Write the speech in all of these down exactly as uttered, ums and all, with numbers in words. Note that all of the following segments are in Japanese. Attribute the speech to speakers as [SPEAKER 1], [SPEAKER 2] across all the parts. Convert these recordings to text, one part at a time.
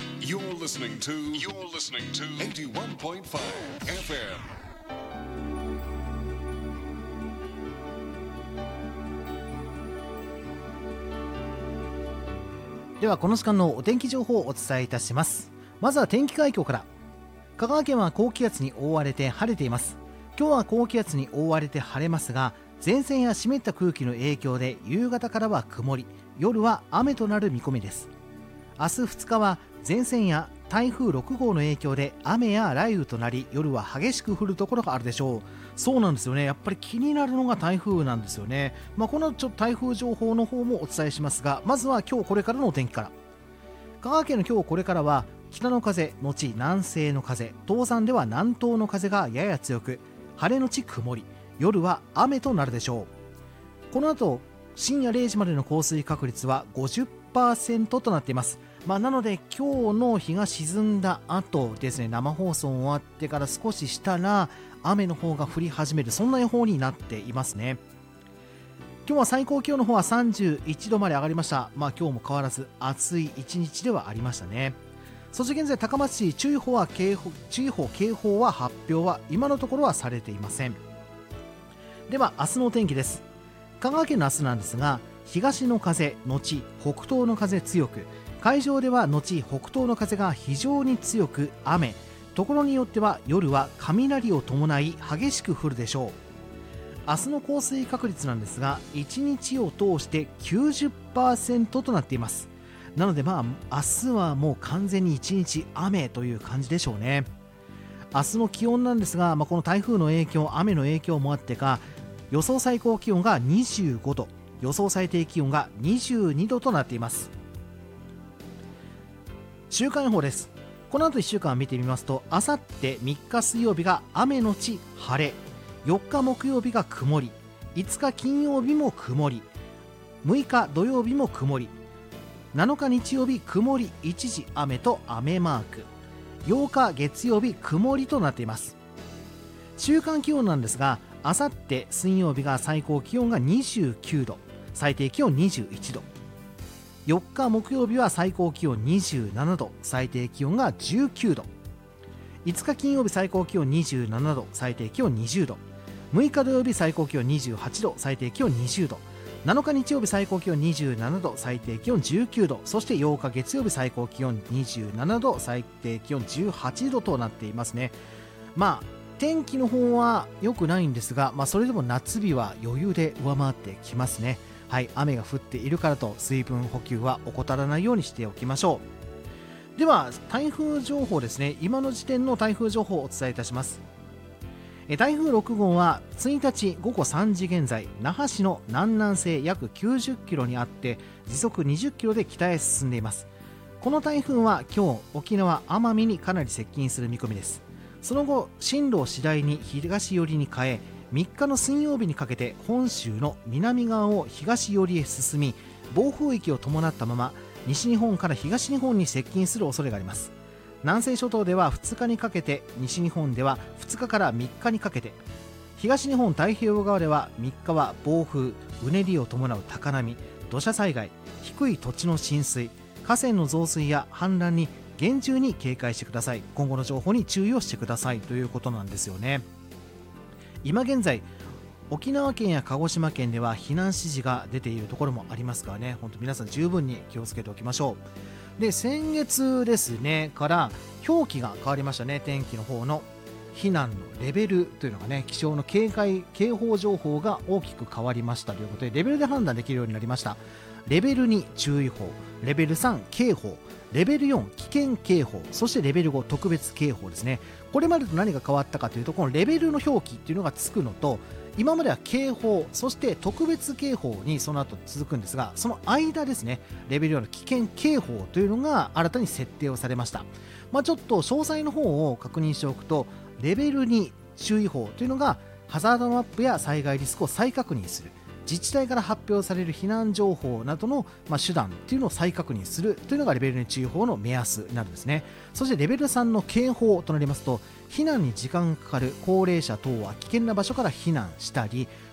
[SPEAKER 1] You're listening to You're listening to エイティワンポイントファイブ エフエ
[SPEAKER 2] ム。ではこの時間のお天気情報をお伝えいたします。まずは天気概況から。香川県は高気圧に覆われて晴れています。今日は高気圧に覆われて晴れますが、前線や湿った空気の影響で夕方からは曇り、夜は雨となる見込みです。明日ふつかは前線や台風ろくごうの影響で雨や雷雨となり、夜は激しく降るところがあるでしょう。そうなんですよね。やっぱり気になるのが台風なんですよね。まあ、このちょっと台風情報の方もお伝えしますが、まずは今日これからのお天気から。香川県の今日これからは北の風のち南西の風、東山では南東の風がやや強く、晴れのち曇り、夜は雨となるでしょう。この後深夜れいじまでの降水確率は ごじゅっパーセント となっています。まあ、なので今日の日が沈んだ後ですね、生放送終わってから少ししたら雨の方が降り始める、そんな予報になっていますね。今日は最高気温の方はさんじゅういちどまで上がりました。まあ今日も変わらず暑い一日ではありましたね。そして現在高松市注意報は警報注意報警報は発表は今のところはされていません。では明日のお天気です。香川県の明日なんですが、東の風のち北東の風強く、海上では後北東の風が非常に強く雨、ところによっては夜は雷を伴い激しく降るでしょう。明日の降水確率なんですが、いちにちを通して きゅうじゅっパーセント となっています。なのでまあ明日はもう完全にいちにち雨という感じでしょうね。明日の気温なんですが、まあ、この台風の影響、雨の影響もあってか、予想最高気温がにじゅうごど、予想最低気温がにじゅうにどとなっています。週間予報です。この後いっしゅうかん見てみますと、あさってみっか水曜日が雨のち晴れ、よっか木曜日が曇り、いつか金曜日も曇り、むいか土曜日も曇り、なのか日曜日曇り一時雨と雨マーク、ようか月曜日曇りとなっています。週間気温なんですが、あさって水曜日が最高気温がにじゅうきゅうど、最低気温にじゅういちど、よっか木曜日は最高気温にじゅうななど、最低気温がじゅうきゅうど、いつか金曜日最高気温にじゅうななど、最低気温にじゅうど、むいか土曜日最高気温にじゅうはちど、最低気温にじゅうど、なのか日曜日最高気温にじゅうななど、最低気温じゅうきゅうど、そしてようか月曜日最高気温にじゅうななど、最低気温じゅうはちどとなっていますね。まあ天気の方は良くないんですが、まあ、それでも夏日は余裕で上回ってきますね。はい、雨が降っているからと水分補給は怠らないようにしておきましょう。では台風情報ですね。今の時点の台風情報をお伝えいたします。え台風ろくごうはついたちごごさんじ現在、那覇市の南南西約きゅうじゅっキロにあって時速にじゅっキロで北へ進んでいます。この台風は今日沖縄奄美にかなり接近する見込みです。その後進路を次第に東寄りに変え、みっかの水曜日にかけて本州の南側を東寄りへ進み、暴風域を伴ったまま西日本から東日本に接近する恐れがあります。南西諸島ではふつかにかけて、西日本ではふつかからみっかにかけて、東日本太平洋側ではみっかは暴風、うねりを伴う高波、土砂災害、低い土地の浸水、河川の増水や氾濫に厳重に警戒してください。今後の情報に注意をしてくださいということなんですよね。今現在沖縄県や鹿児島県では避難指示が出ているところもありますからね、本当皆さん十分に気をつけておきましょう。で先月ですねから表記が変わりましたね。天気の方の避難のレベルというのがね、気象の警戒警報情報が大きく変わりましたということで、レベルで判断できるようになりました。レベルに注意報、レベルさん警報、レベルよん危険警報、そしてレベルご特別警報ですね。これまでと何が変わったかというと、このレベルの表記っていうのがつくのと、今までは警報、そして特別警報にその後続くんですが、その間ですね、レベルよんの危険警報というのが新たに設定をされました。まあ、ちょっと詳細の方を確認しておくと、レベルに注意報というのがハザードマップや災害リスクを再確認する、自治体から発表される避難情報などの、まあ、手段というのを再確認するというのがレベルに注意報の目安になるんですね。そしてレベルさんの警報となりますと、避難に時間がかかる高齢者等は危険な場所から避難したり、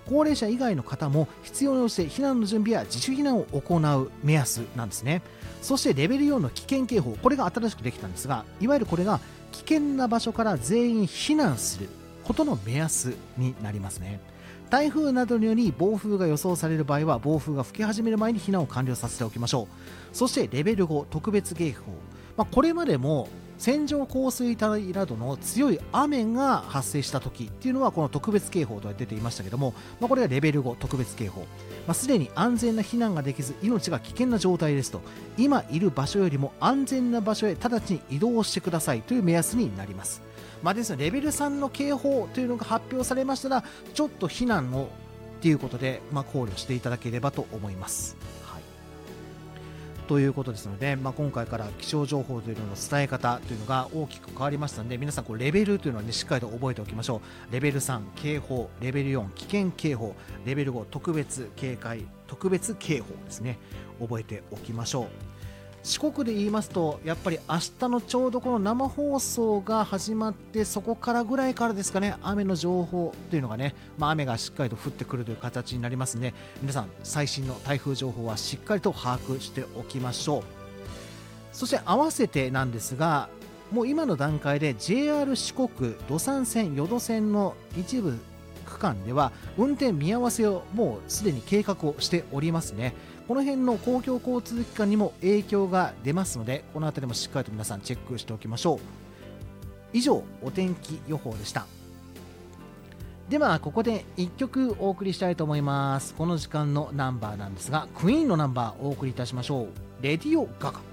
[SPEAKER 2] 高齢者以外の方も必要に応じて避難の準備や自主避難を行う目安なんですね。そしてレベルよんの危険警報、これが新しくできたんですが、いわゆるこれが危険な場所から全員避難することの目安になりますね。台風などにより暴風が予想される場合は暴風が吹き始める前に避難を完了させておきましょう。そしてレベルご特別警報、まあ、これまでも線状降水帯などの強い雨が発生した時っていうのはこの特別警報と出ていましたけども、まあ、これがレベルご特別警報、まあ、すでに安全な避難ができず命が危険な状態ですと、今いる場所よりも安全な場所へ直ちに移動してくださいという目安になります。まあ、ですのでレベルさんの警報というのが発表されましたらちょっと避難をということで、まあ、考慮していただければと思います。はい、ということですので、まあ、今回から気象情報というのの伝え方というのが大きく変わりましたので、皆さんこうレベルというのは、ね、しっかりと覚えておきましょう。レベルさん警報、レベルよん危険警報、レベルご特別警戒特別警報ですね、覚えておきましょう。四国で言いますとやっぱり明日のちょうどこの生放送が始まってそこからぐらいからですかね、雨の情報というのがね、まあ、雨がしっかりと降ってくるという形になりますので、皆さん最新の台風情報はしっかりと把握しておきましょう。そして合わせてなんですが、もう今の段階で ジェイアール 四国土山線淀線の一部区間では運転見合わせをもうすでに計画をしておりますね。この辺の公共交通機関にも影響が出ますので、この辺りもしっかりと皆さんチェックしておきましょう。以上お天気予報でした。ではここでいっきょくお送りしたいと思います。この時間のナンバーなんですが、クイーンのナンバーをお送りいたしましょう。レディオガガ。